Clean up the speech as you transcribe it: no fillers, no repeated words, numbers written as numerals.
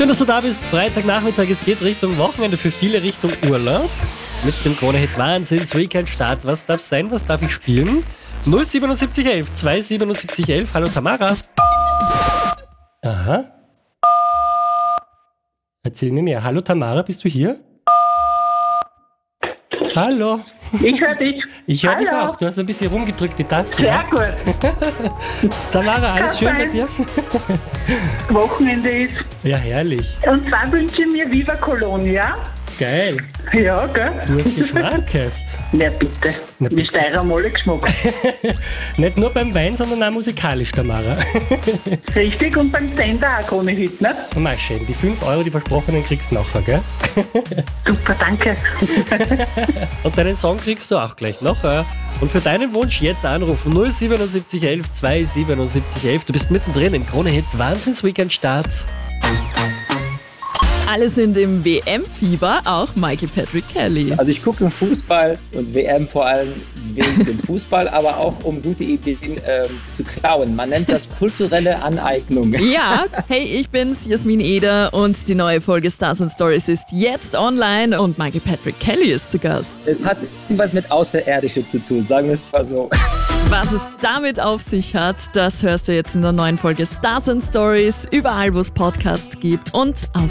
Schön, dass du da bist. Freitagnachmittag, es geht Richtung Wochenende, für viele Richtung Urlaub. Mit dem Krone-Hit Wahnsinns-Weekend-Start. Was darf sein? Was darf ich spielen? 07711 27711. Hallo Tamara. Aha. Erzähl mir mehr. Hallo Tamara, bist du hier? Hallo. Ich höre dich. Ich höre dich auch. Du hast ein bisschen rumgedrückt, die Taste. Sehr gut. Tamara, alles schön bei dir? Wochenende ist. Ja, herrlich. Und zwar wünsche ich mir Viva Colonia. Geil. Ja, gell? Du hast Geschmack hast. Na bitte. Na Wir Steirer haben alle Geschmack. Nicht nur beim Wein, sondern auch musikalisch, Tamara. Richtig, und beim Sender auch Krone-Hit, ne? Mal schön, die 5 Euro, die versprochenen, kriegst du nachher, gell? Super, danke. Und deinen Song kriegst du auch gleich nachher. Und für deinen Wunsch jetzt anrufen 07711 27711. Du bist mittendrin im Krone-Hit Wahnsinns-Weekend-Start. Alle sind im WM-Fieber, auch Mikey Patrick Kelly. Also ich gucke Fußball und WM vor allem wegen dem Fußball, aber auch um gute Ideen zu klauen. Man nennt das kulturelle Aneignung. Ja, hey, ich bin's, Jasmin Eder, und die neue Folge Stars & Stories ist jetzt online und Mikey Patrick Kelly ist zu Gast. Es hat irgendwas mit Außerirdische zu tun, sagen wir es mal so. Was es damit auf sich hat, das hörst du jetzt in der neuen Folge Stars & Stories, überall wo es Podcasts gibt und auf